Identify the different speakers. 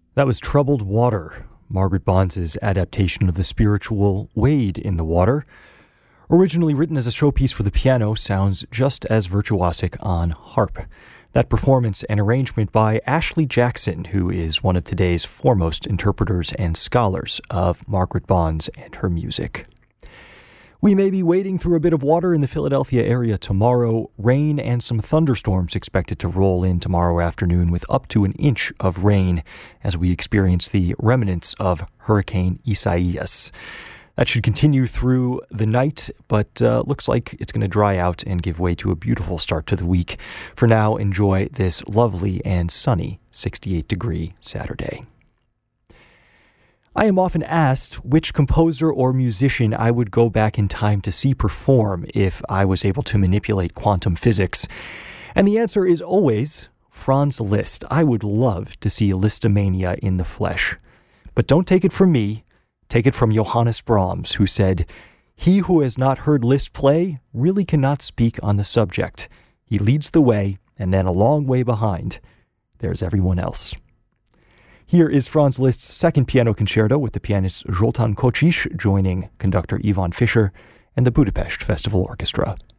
Speaker 1: That was Troubled Water, Margaret Bonds' adaptation of the spiritual Wade in the Water. Originally written as a showpiece for the piano, sounds just as virtuosic on harp. That performance and arrangement by Ashley Jackson, who is one of today's foremost interpreters and scholars of Margaret Bonds and her music. We may be wading through a bit of water in the Philadelphia area tomorrow. Rain and some thunderstorms expected to roll in tomorrow afternoon with up to an inch of rain as we experience the remnants of Hurricane Isaias. That should continue through the night, but looks like it's going to dry out and give way to a beautiful start to the week. For now, enjoy this lovely and sunny 68-degree Saturday. I am often asked which composer or musician I would go back in time to see perform if I was able to manipulate quantum physics. And the answer is always Franz Liszt. I would love to see Listomania in the flesh. But don't take it from me. Take it from Johannes Brahms, who said, "He who has not heard Liszt play really cannot speak on the subject. He leads the way, and then a long way behind, there's everyone else." Here is Franz Liszt's second piano concerto with the pianist Zoltán Kocsis joining conductor Ivan Fischer and the Budapest Festival Orchestra.